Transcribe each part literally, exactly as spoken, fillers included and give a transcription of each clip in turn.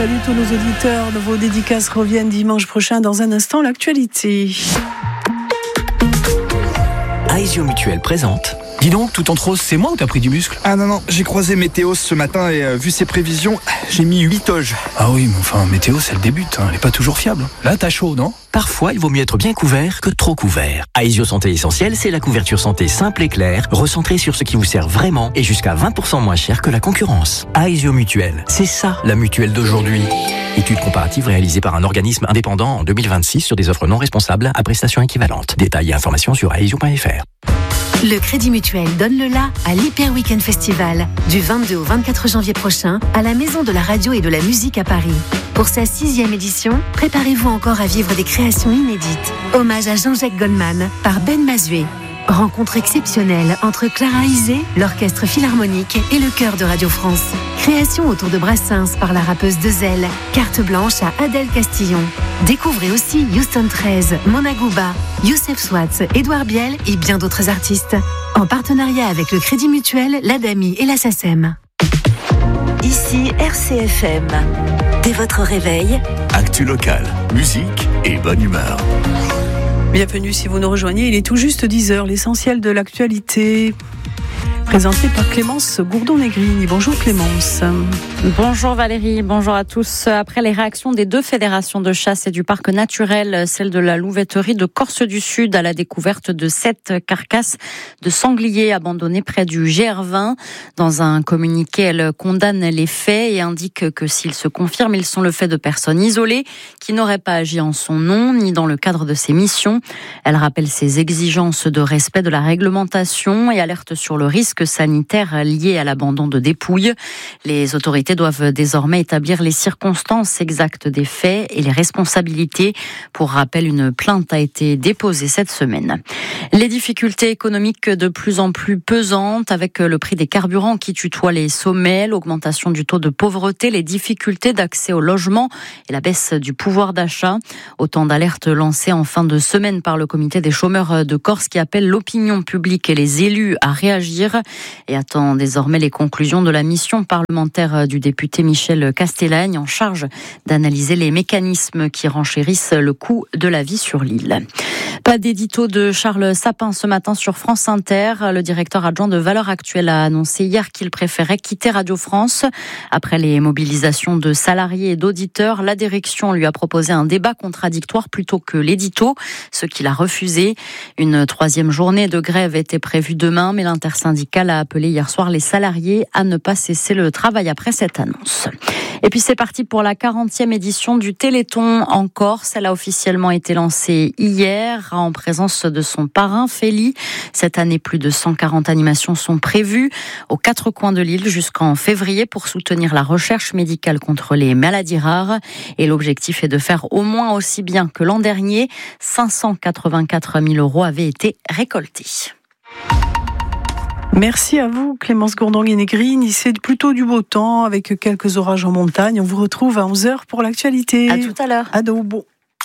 salue tous nos auditeurs. Vos dédicaces reviennent dimanche prochain. Dans un instant, l'actualité. Aesio Mutuel présente. Dis donc, tout en rose, c'est moi ou t'as pris du muscle? Ah non, non, j'ai croisé Météos ce matin et euh, vu ses prévisions, j'ai mis huit toges. Ah oui, mais enfin, Météos, elle débute, hein, elle est pas toujours fiable. Là, t'as chaud, non? Parfois, il vaut mieux être bien couvert que trop couvert. Aesio Santé Essentielle, c'est la couverture santé simple et claire, recentrée sur ce qui vous sert vraiment et jusqu'à vingt pour cent moins cher que la concurrence. Aesio Mutuel, c'est ça, la mutuelle d'aujourd'hui. Étude comparative réalisée par un organisme indépendant en deux mille vingt-six sur des offres non responsables à prestations équivalentes. Détails et informations sur aesio point f r. Le Crédit Mutuel donne le la à l'Hyper Weekend Festival du vingt-deux au vingt-quatre janvier prochain à la Maison de la Radio et de la Musique à Paris. Pour sa sixième édition, préparez-vous encore à vivre des créations inédites. Hommage à Jean-Jacques Goldman par Ben Mazué. Rencontre exceptionnelle entre Clara Isé, l'Orchestre Philharmonique et le Chœur de Radio France. Création autour de Brassens par la rappeuse Dezel. Carte blanche à Adèle Castillon. Découvrez aussi Houston treize, Mona Gouba, Youssef Swatz, Édouard Biel et bien d'autres artistes. En partenariat avec le Crédit Mutuel, l'Adami et la SACEM. Ici R C F M. Dès votre réveil, actu locale, musique et bonne humeur. Bienvenue si vous nous rejoignez, il est tout juste dix heures, l'essentiel de l'actualité, présenté par Clémence Gourdon-Negrini. Bonjour Clémence. Bonjour Valérie, bonjour à tous. Après les réactions des deux fédérations de chasse et du parc naturel, celle de la louveterie de Corse du Sud à la découverte de sept carcasses de sangliers abandonnés près du G R vingt. Dans un communiqué, elle condamne les faits et indique que s'ils se confirment, ils sont le fait de personnes isolées qui n'auraient pas agi en son nom ni dans le cadre de ses missions. Elle rappelle ses exigences de respect de la réglementation et alerte sur le risque sanitaire lié à l'abandon de dépouilles. Les autorités doivent désormais établir les circonstances exactes des faits et les responsabilités. Pour rappel, une plainte a été déposée cette semaine. Les difficultés économiques de plus en plus pesantes avec le prix des carburants qui tutoie les sommets, l'augmentation du taux de pauvreté, les difficultés d'accès au logement et la baisse du pouvoir d'achat. Autant d'alertes lancées en fin de semaine par le comité des chômeurs de Corse qui appelle l'opinion publique et les élus à réagir et attend désormais les conclusions de la mission parlementaire du député Michel Castellagne en charge d'analyser les mécanismes qui renchérissent le coût de la vie sur l'île. Pas d'édito de Charles Sapin ce matin sur France Inter. Le directeur adjoint de Valeurs Actuelles a annoncé hier qu'il préférait quitter Radio France. Après les mobilisations de salariés et d'auditeurs, la direction lui a proposé un débat contradictoire plutôt que l'édito, ce qu'il a refusé. Une troisième journée de grève était prévue demain, mais l'intersyndicale a appelé hier soir les salariés à ne pas cesser le travail après cette annonce. Et puis c'est parti pour la quarantième édition du Téléthon en Corse. Elle a officiellement été lancée hier en présence de son parrain Feli. Cette année, plus de cent quarante animations sont prévues aux quatre coins de l'île jusqu'en février pour soutenir la recherche médicale contre les maladies rares. Et l'objectif est de faire au moins aussi bien que l'an dernier. cinq cent quatre-vingt-quatre mille euros avaient été récoltés. Merci à vous Clémence Gourdon-Negrini. C'est plutôt du beau temps avec quelques orages en montagne. On vous retrouve à onze heures pour l'actualité. À tout à l'heure. À Daobo.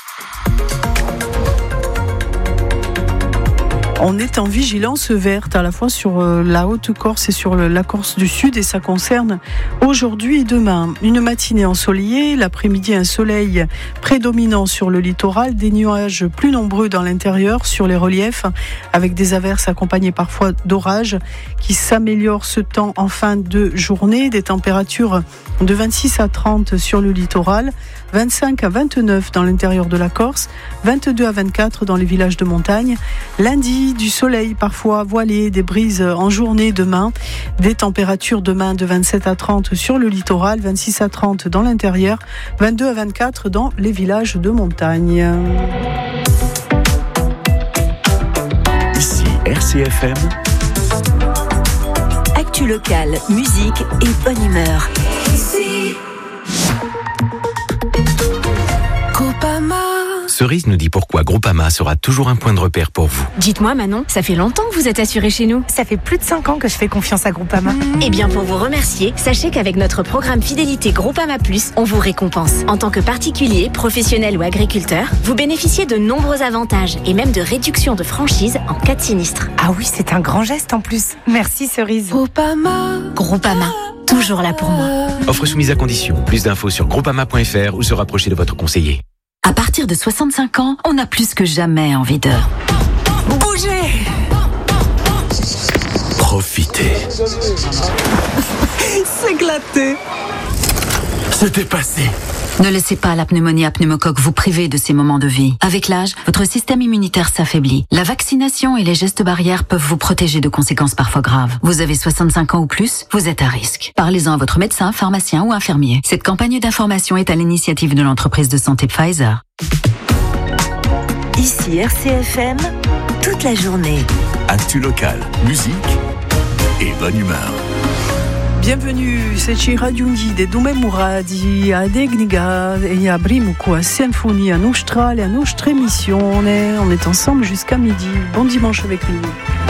On est en vigilance verte à la fois sur la Haute-Corse et sur la Corse du Sud et ça concerne aujourd'hui et demain. Une matinée ensoleillée, l'après-midi un soleil prédominant sur le littoral, des nuages plus nombreux dans l'intérieur sur les reliefs avec des averses accompagnées parfois d'orages qui s'améliorent ce temps en fin de journée, des températures de vingt-six à trente sur le littoral, vingt-cinq à vingt-neuf dans l'intérieur de la Corse, vingt-deux à vingt-quatre dans les villages de montagne. Lundi, du soleil parfois voilé, des brises en journée demain, des températures demain de vingt-sept à trente sur le littoral, vingt-six à trente dans l'intérieur, vingt-deux à vingt-quatre dans les villages de montagne. Ici R C F M. actu locale, musique et bonne humeur. Groupama. Cerise nous dit pourquoi Groupama sera toujours un point de repère pour vous. Dites-moi Manon, ça fait longtemps que vous êtes assurée chez nous. Ça fait plus de cinq ans que je fais confiance à Groupama. Mmh. Eh bien pour vous remercier, sachez qu'avec notre programme Fidélité Groupama Plus, on vous récompense. En tant que particulier, professionnel ou agriculteur, vous bénéficiez de nombreux avantages et même de réductions de franchise en cas de sinistre. Ah oui, c'est un grand geste en plus. Merci Cerise. Groupama. Groupama. toujours là pour moi. Offre soumise à condition. Plus d'infos sur groupama point f r ou se rapprocher de votre conseiller. À partir de soixante-cinq ans, on a plus que jamais envie de bouger. Profitez. S'éclater. Se dépasser. Ne laissez pas la pneumonie à pneumocoque vous priver de ces moments de vie. Avec l'âge, votre système immunitaire s'affaiblit. La vaccination et les gestes barrières peuvent vous protéger de conséquences parfois graves. Vous avez soixante-cinq ans ou plus, vous êtes à risque. Parlez-en à votre médecin, pharmacien ou infirmier. Cette campagne d'information est à l'initiative de l'entreprise de santé Pfizer. Ici R C F M, toute la journée. Actu local, musique et bonne humeur. Bienvenue, c'est raggiungi de Dume Muradi a Degniga et à Brimuco, Symphonie en Australie, à notre émission. On est ensemble jusqu'à midi. Bon dimanche avec nous.